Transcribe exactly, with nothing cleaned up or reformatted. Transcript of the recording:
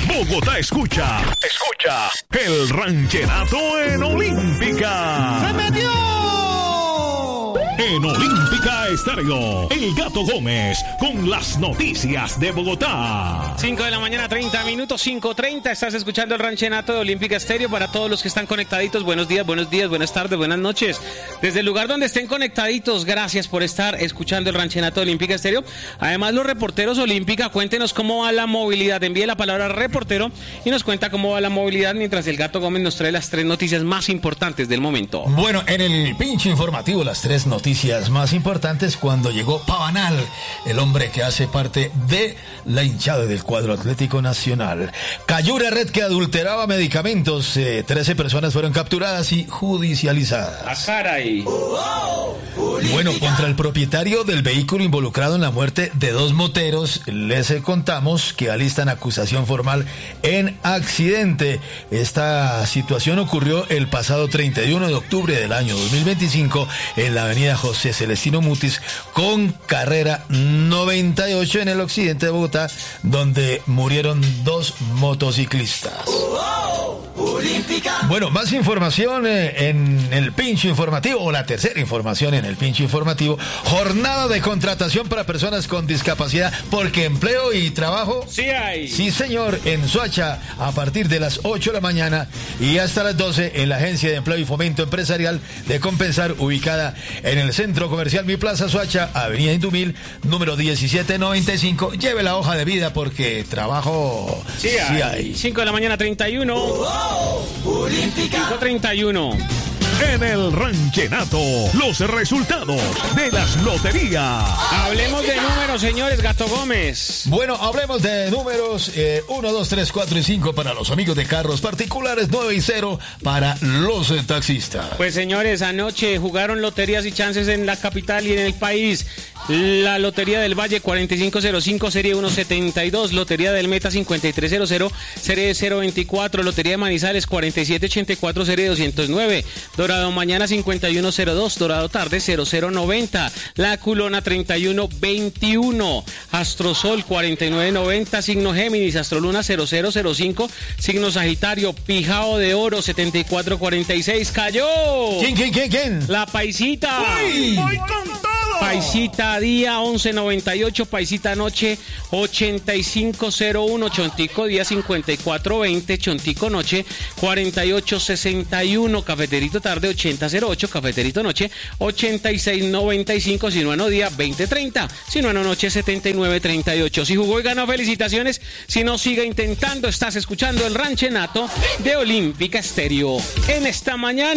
Bogotá escucha, escucha el ranchenato en Olímpica. ¡Se metió! En Olímpica Estéreo, El Gato Gómez con las noticias de Bogotá. cinco de la mañana, treinta minutos, cinco treinta. Estás escuchando el ranchenato de Olímpica Estéreo. Para todos los que están conectaditos, buenos días, buenos días, buenas tardes, buenas noches. Desde el lugar donde estén conectaditos, gracias por estar escuchando el ranchenato de Olímpica Estéreo. Además, los reporteros Olímpica, cuéntenos cómo va la movilidad. Envíe la palabra reportero y nos cuenta cómo va la movilidad mientras el Gato Gómez nos trae las tres noticias más importantes del momento. Bueno, en el pinche informativo, las tres noticias más importantes cuando llegó Pavanal, el hombre que hace parte de la hinchada del cuadro Atlético Nacional. Cayó una red que adulteraba medicamentos. Eh, trece personas fueron capturadas y judicializadas. ¡A caray! Bueno, contra el propietario del vehículo involucrado en la muerte de dos moteros, les contamos que alistan acusación formal en accidente. Esta situación ocurrió el pasado treinta y uno de octubre del año dos mil veinticinco en la avenida José Celestino Mutis con carrera noventa y ocho en el occidente de Bogotá, donde murieron dos motociclistas. Bueno, más información eh, en el pincho informativo, o la tercera información en el pincho informativo. Jornada de contratación para personas con discapacidad, porque empleo y trabajo. Sí hay. Sí, señor, en Soacha, a partir de las ocho de la mañana y hasta las doce en la Agencia de Empleo y Fomento Empresarial de Compensar, ubicada en el Centro Comercial Mi Plaza Soacha, Avenida Indumil, número diecisiete noventa y cinco. Lleve la hoja de vida porque trabajo sí hay. Sí hay. cinco de la mañana, treinta y uno. cinco treinta y uno. En el ranchenato, los resultados de las loterías. Hablemos de números, señores. Gato Gómez. Bueno, hablemos de números. eh, uno, dos, tres, cuatro y cinco para los amigos de carros particulares, nueve y cero para los eh, taxistas. Pues, señores, anoche jugaron loterías y chances en la capital y en el país. La Lotería del Valle cuarenta y cinco cero cinco, serie ciento setenta y dos. Lotería del Meta cincuenta y tres cero cero, serie cero veinticuatro. Lotería de Manizales cuarenta y siete ochenta y cuatro, serie doscientos nueve. Dorado Mañana cincuenta y uno cero dos. Dorado Tarde cero cero noventa. La Culona treinta y uno veintiuno. Astrosol cuarenta y nueve noventa. Signo Géminis. Astroluna cero cero cero cinco. Signo Sagitario. Pijao de Oro setenta y cuatro cuarenta y seis. ¡Cayó! ¿Quién, quién, quién, quién? La Paisita. ¡Uy! ¡Voy con todo! Paisita día once noventa y ocho, Paisita noche ochenta y cinco cero uno, Chontico día cincuenta y cuatro veinte, Chontico noche cuarenta y ocho sesenta y uno, Cafeterito tarde ochenta cero ocho, Cafeterito noche ochenta y seis noventa y cinco, Sinuano día veinte treinta, Sinuano noche setenta y nueve treinta y ocho. Si jugó y ganó, felicitaciones. Si no, siga intentando. Estás escuchando el ranchenato de Olímpica Estéreo en esta mañana.